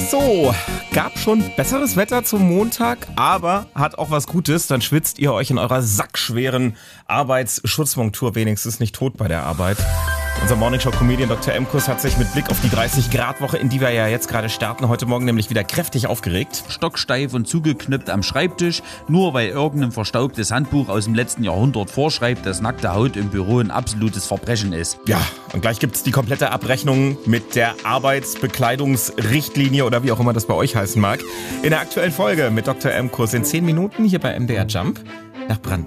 So, gab schon besseres Wetter zum Montag, aber hat auch was Gutes. Dann schwitzt ihr euch in eurer sackschweren Arbeitsschutzmontur wenigstens nicht tot bei der Arbeit. Unser Morningshow-Comedian Dr. Emkus hat sich mit Blick auf die 30-Grad-Woche, in die wir ja jetzt gerade starten, heute Morgen nämlich wieder kräftig aufgeregt. Stocksteif und zugeknüpft am Schreibtisch, nur weil irgendein verstaubtes Handbuch aus dem letzten Jahrhundert vorschreibt, dass nackte Haut im Büro ein absolutes Verbrechen ist. Ja, und gleich gibt's die komplette Abrechnung mit der Arbeitsbekleidungsrichtlinie oder wie auch immer das bei euch heißen mag. In der aktuellen Folge mit Dr. Emkus in 10 Minuten hier bei MDR Jump nach Brandenburg.